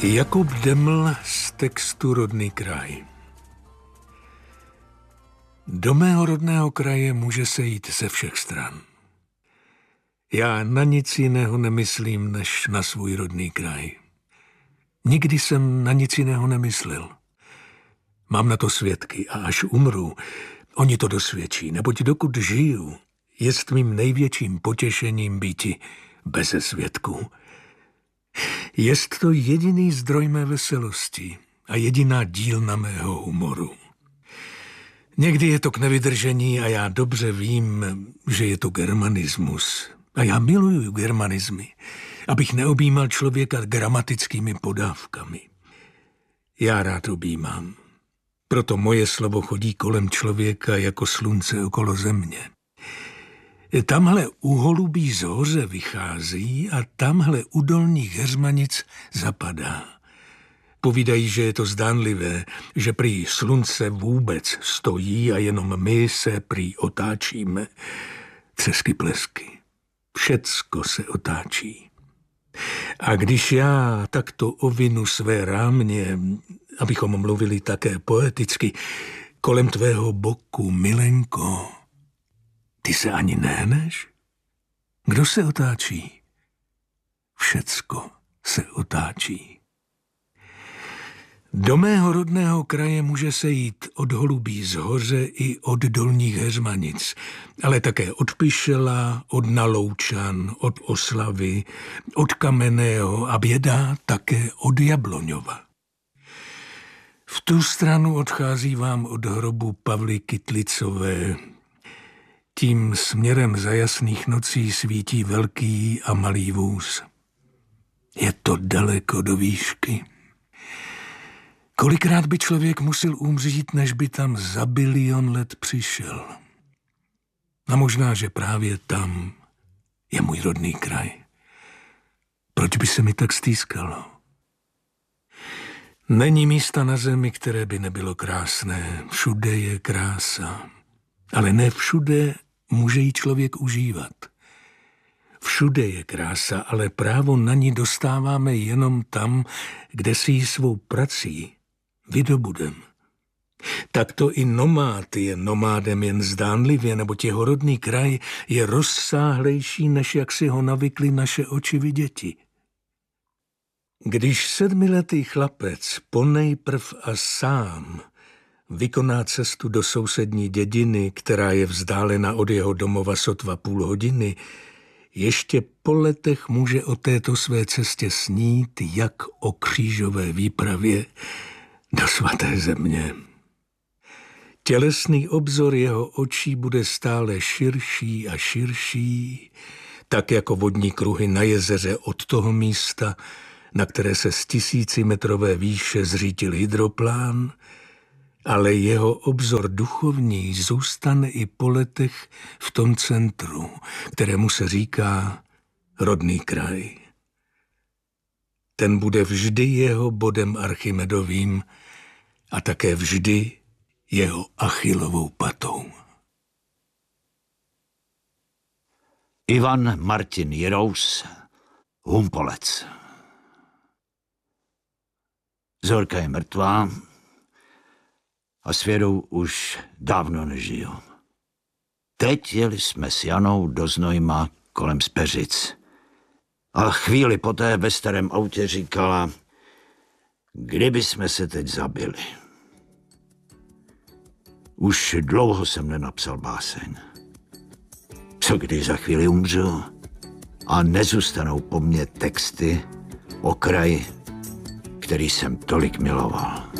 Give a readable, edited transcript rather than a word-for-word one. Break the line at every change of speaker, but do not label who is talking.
Jakub Deml z textu Rodný kraj. Do mého rodného kraje může se jít ze všech stran. Já na nic jiného nemyslím, než na svůj rodný kraj. Nikdy jsem na nic jiného nemyslel. Mám na to svědky a až umru, oni to dosvědčí, neboť dokud žiju, jest mým největším potěšením býti beze svědků. Jest to jediný zdroj mé veselosti a jediná dílna mého humoru. Někdy je to k nevydržení a já dobře vím, že je to germanismus. A já miluju germanizmy, abych neobjímal člověka gramatickými podávkami. Já rád objímám. Proto moje slovo chodí kolem člověka jako slunce okolo země. Tamhle u Holubí z hoře vychází a tamhle u Dolních Heřmanic zapadá. Povídají, že je to zdánlivé, že prý slunce vůbec stojí a jenom my se prý otáčíme. Třesky plesky. Všecko se otáčí. A když já takto ovinu své rámě, abychom mluvili také poeticky, kolem tvého boku, milenko, ty se ani nehneš? Kdo se otáčí? Všecko se otáčí. Do mého rodného kraje může se jít od Holubí z hoře i od Dolních Heřmanic, ale také od Pišela, od Naloučan, od Oslavy, od Kamenného a běda také od Jabloňova. V tu stranu odchází vám od hrobu Pavly Kytlicové. Tím směrem za jasných nocí svítí velký a malý vůz. Je to daleko do výšky. Kolikrát by člověk musel umřít, než by tam za bilion let přišel. A možná, že právě tam je můj rodný kraj. Proč by se mi tak stýskalo? Není místa na zemi, které by nebylo krásné. Všude je krása. Ale ne všude může ji člověk užívat. Všude je krása, ale právo na ní dostáváme jenom tam, kde si ji svou prací vydobudem. Takto i nomád je nomádem jen zdánlivě, neboť jeho rodný kraj je rozsáhlejší, než jak si ho navykly naše oči viděti. Když 7letý chlapec ponejprv a sám vykoná cestu do sousední dědiny, která je vzdálena od jeho domova sotva půl hodiny, ještě po letech může o této své cestě snít, jak o křížové výpravě do svaté země. Tělesný obzor jeho očí bude stále širší a širší, tak jako vodní kruhy na jezeře od toho místa, na které se z 1000metrové výše zřítil hydroplán, ale jeho obzor duchovní zůstane i po letech v tom centru, kterému se říká rodný kraj. Ten bude vždy jeho bodem Archimedovým a také vždy jeho Achillovou patou.
Ivan Martin Jirous, Humpolec. Zorka je mrtvá a s Věrou už dávno nežiju. Teď jeli jsme s Janou do Znojma kolem Speřic. A chvíli poté ve starém autě říkala, kdyby jsme se teď zabili. Už dlouho jsem nenapsal báseň. Co když za chvíli umřu a nezůstanou po mně texty o kraji, který jsem tolik miloval.